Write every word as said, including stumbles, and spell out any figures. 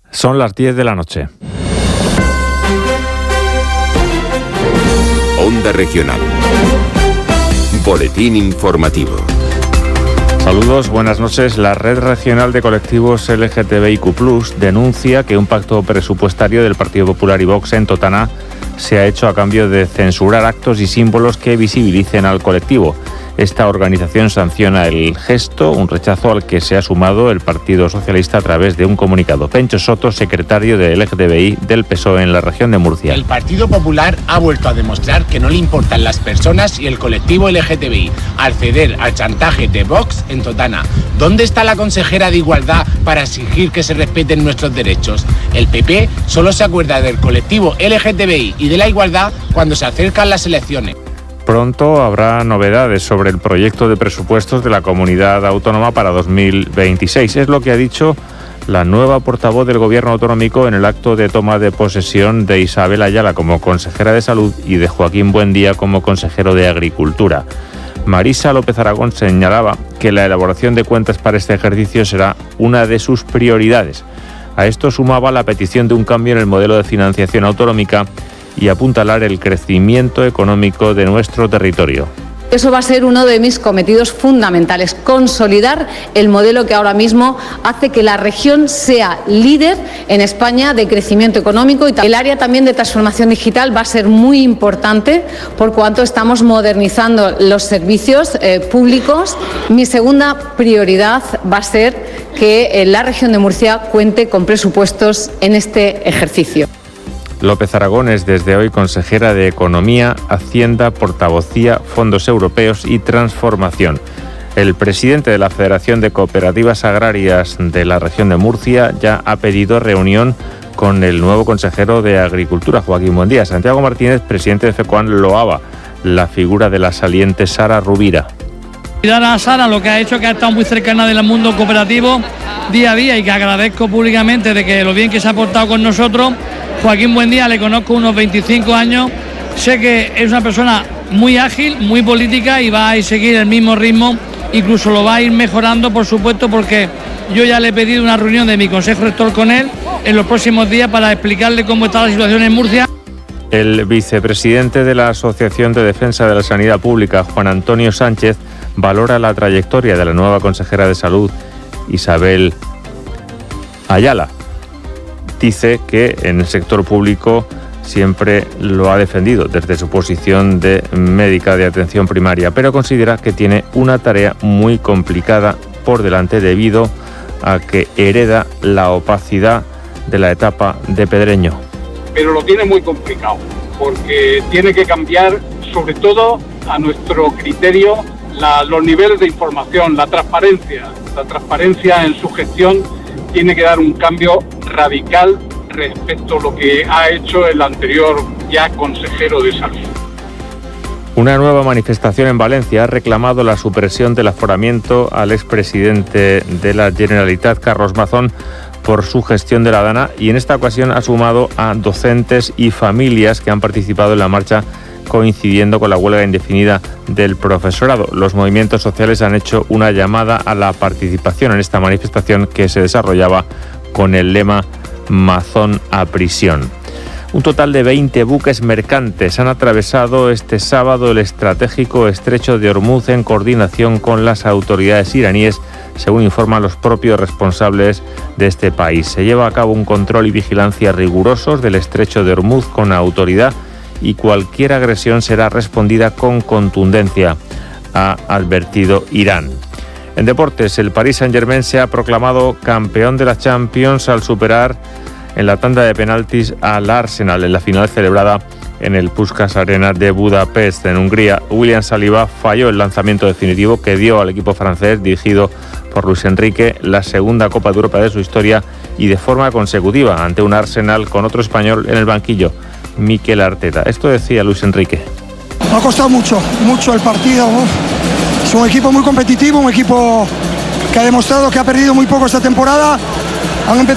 Son las diez de la noche. Onda Regional. Boletín informativo. Saludos, buenas noches. La Red Regional de Colectivos L G T B I Q plus, denuncia que un pacto presupuestario del Partido Popular y Vox en Totana se ha hecho a cambio de censurar actos y símbolos que visibilicen al colectivo. Esta organización sanciona el gesto, un rechazo al que se ha sumado el Partido Socialista a través de un comunicado. Pencho Soto, secretario de L G T B I del P S O E en la región de Murcia. El Partido Popular ha vuelto a demostrar que no le importan las personas y el colectivo L G T B I al ceder al chantaje de Vox en Totana. ¿Dónde está la consejera de Igualdad para exigir que se respeten nuestros derechos? El P P solo se acuerda del colectivo L G T B I y de la igualdad cuando se acercan las elecciones. Pronto habrá novedades sobre el proyecto de presupuestos de la comunidad autónoma para dos mil veintiséis. Es lo que ha dicho la nueva portavoz del Gobierno autonómico en el acto de toma de posesión de Isabel Ayala como consejera de Salud y de Joaquín Buendía como consejero de Agricultura. Marisa López Aragón señalaba que la elaboración de cuentas para este ejercicio será una de sus prioridades. A esto sumaba la petición de un cambio en el modelo de financiación autonómica y apuntalar el crecimiento económico de nuestro territorio. Eso va a ser uno de mis cometidos fundamentales, consolidar el modelo que ahora mismo hace que la región sea líder en España de crecimiento económico, y el área también de transformación digital va a ser muy importante por cuanto estamos modernizando los servicios eh, públicos. Mi segunda prioridad va a ser que eh, la región de Murcia cuente con presupuestos en este ejercicio. López Aragón es desde hoy consejera de Economía, Hacienda, Portavocía, Fondos Europeos y Transformación. El presidente de la Federación de Cooperativas Agrarias de la región de Murcia ya ha pedido reunión con el nuevo consejero de Agricultura, Joaquín Buendía. Santiago Martínez, presidente de FECOAN, loaba la figura de la saliente Sara Rubira. Cuidar a Sara, lo que ha hecho, que ha estado muy cercana del mundo cooperativo día a día, y que agradezco públicamente de que lo bien que se ha portado con nosotros. Joaquín Buendía le conozco unos veinticinco años, sé que es una persona muy ágil, muy política, y va a seguir el mismo ritmo, incluso lo va a ir mejorando, por supuesto, porque yo ya le he pedido una reunión de mi consejo rector con él en los próximos días para explicarle cómo está la situación en Murcia. El vicepresidente de la Asociación de Defensa de la Sanidad Pública, Juan Antonio Sánchez, valora la trayectoria de la nueva consejera de Salud, Isabel Ayala. Dice que en el sector público siempre lo ha defendido desde su posición de médica de atención primaria, pero considera que tiene una tarea muy complicada por delante debido a que hereda la opacidad de la etapa de Pedreño. Pero lo tiene muy complicado, porque tiene que cambiar, sobre todo a nuestro criterio, la, los niveles de información, la transparencia. La transparencia en su gestión tiene que dar un cambio radical respecto a lo que ha hecho el anterior ya consejero de Salud. Una nueva manifestación en Valencia ha reclamado la supresión del aforamiento al expresidente de la Generalitat, Carlos Mazón, por su gestión de la Dana, y en esta ocasión ha sumado a docentes y familias que han participado en la marcha coincidiendo con la huelga indefinida del profesorado. Los movimientos sociales han hecho una llamada a la participación en esta manifestación que se desarrollaba con el lema Mazón a prisión. Un total de veinte buques mercantes han atravesado este sábado el estratégico estrecho de Hormuz en coordinación con las autoridades iraníes, según informan los propios responsables de este país. Se lleva a cabo un control y vigilancia rigurosos del estrecho de Hormuz con autoridad, y cualquier agresión será respondida con contundencia, ha advertido Irán. En deportes, el Paris Saint-Germain se ha proclamado campeón de la Champions al superar en la tanda de penaltis al Arsenal en la final celebrada en el Puskás Arena de Budapest, en Hungría. William Saliba falló el lanzamiento definitivo que dio al equipo francés dirigido por Luis Enrique la segunda Copa de Europa de su historia, y de forma consecutiva ante un Arsenal con otro español en el banquillo, Mikel Arteta. Esto decía Luis Enrique. Ha costado mucho, mucho el partido, ¿no? Es un equipo muy competitivo, un equipo que ha demostrado que ha perdido muy poco esta temporada. Han empezado